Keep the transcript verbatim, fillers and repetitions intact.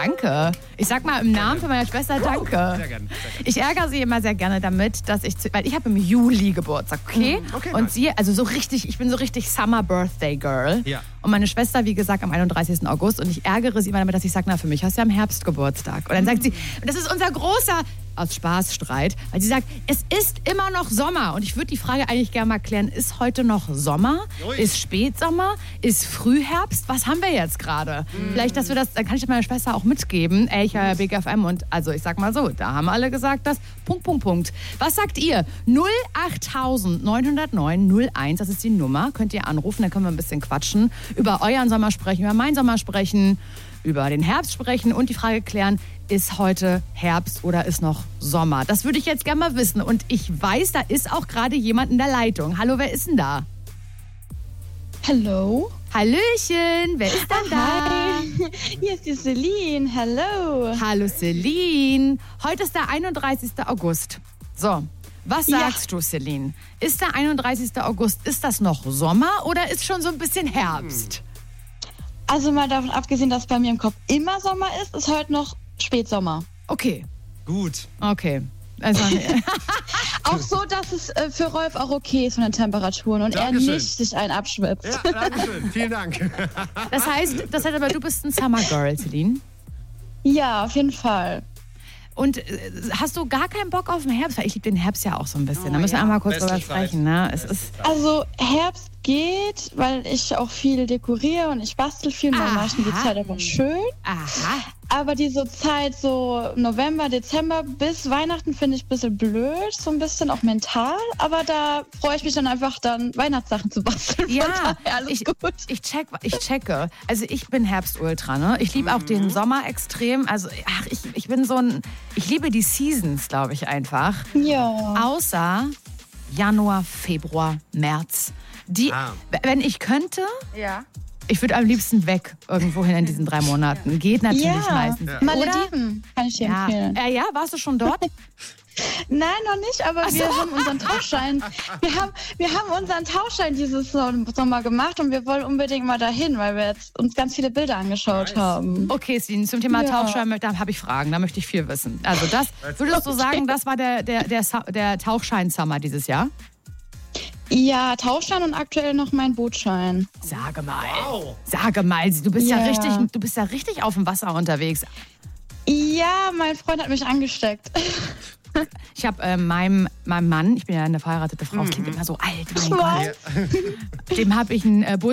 danke. Ich sag mal im Namen von meiner Schwester danke. Sehr gerne. Ich ärgere sie immer sehr gerne damit, dass ich, weil ich habe im Juli Geburtstag, okay? Okay, und nice. sie, also so richtig, ich bin so richtig Summer Birthday Girl. Ja. Und meine Schwester, wie gesagt, am einunddreißigsten August. Und ich ärgere sie immer damit, dass ich sage, na, für mich hast du ja im Herbst Geburtstag. Und dann sagt sie, und das ist unser großer, aus Spaß Streit, weil sie sagt, es ist immer noch Sommer. Und ich würde die Frage eigentlich gerne mal klären, ist heute noch Sommer? Ui. Ist Spätsommer? Ist Frühherbst? Was haben wir jetzt gerade? Mhm. Vielleicht, dass wir das, dann kann ich das meiner Schwester auch mitgeben. Ey, ich höre ja Big F M und also ich sag mal so, da haben alle gesagt, dass Punkt, Punkt, Punkt. Was sagt ihr? null acht neun null neun null eins, das ist die Nummer. Könnt ihr anrufen, dann können wir ein bisschen quatschen. Über euren Sommer sprechen, über meinen Sommer sprechen, über den Herbst sprechen und die Frage klären, ist heute Herbst oder ist noch Sommer? Das würde ich jetzt gerne mal wissen. Und ich weiß, da ist auch gerade jemand in der Leitung. Hallo, wer ist denn da? Hallo. Hallöchen, wer ist denn da? Hi. Hier ist die Celine. Hallo. Hallo Celine. Heute ist der einunddreißigste August. So, was Ja. sagst du, Celine? Ist der einunddreißigste August, ist das noch Sommer oder ist schon so ein bisschen Herbst? Also mal davon abgesehen, dass bei mir im Kopf immer Sommer ist, ist heute noch Spätsommer. Okay, Gut. okay. Also, Auch so, dass es äh, für Rolf auch okay ist von den Temperaturen und Dankeschön. er nicht sich einen abschwitzt. Ja, danke schön. Vielen Dank. das heißt, das heißt aber, du bist ein Summer Girl, Celine. Ja, auf jeden Fall. Und äh, hast du gar keinen Bock auf den Herbst? Weil ich liebe den Herbst ja auch so ein bisschen. Oh, da müssen wir ja. einmal kurz Beste drüber Zeit. sprechen. Ne? Es ist, Also Herbst geht, weil ich auch viel dekoriere und ich bastel viel. Und dann mache ich mir die Aha. Zeit einfach schön. aha. Aber diese Zeit so November, Dezember bis Weihnachten finde ich ein bisschen blöd, so ein bisschen auch mental. Aber da freue ich mich dann einfach, dann Weihnachtssachen zu basteln. Von Ja, daher alles ich, gut. ich, check, ich checke. Also ich bin Herbst-Ultra, ne? Ich liebe auch den Sommer extrem. Also ach, ich, ich bin so ein... Ich liebe die Seasons, glaube ich, einfach. Ja. Außer Januar, Februar, März. Die, Ah. wenn ich könnte, Ja. ich würde am liebsten weg irgendwo hin in diesen drei Monaten. Geht natürlich Ja. meistens. Ja. Malediven kann ich dir Ja. empfehlen. Äh, ja, warst du schon dort? Nein, noch nicht, aber wir haben unseren Tauschschein. Wir haben, wir haben unseren Tauschschein dieses Sommer gemacht und wir wollen unbedingt mal dahin, weil wir jetzt uns ganz viele Bilder angeschaut Nice. haben. Okay, Celine, zum Thema Ja. Tauchschein, da habe ich Fragen, da möchte ich viel wissen. Also das, würdest du sagen, das war der, der, der, Sa- der Tauchschein-Summer dieses Jahr? Ja, Tauschschein und aktuell noch mein Bootschein. Sage mal. Wow. Sage mal, du bist ja, Ja. richtig, du bist ja richtig auf dem Wasser unterwegs. Ja, mein Freund hat mich angesteckt. Ich habe äh, meinem, meinem Mann, ich bin ja eine verheiratete Frau, das klingt immer so alt, mein Ich Gott, dem habe ich ein äh,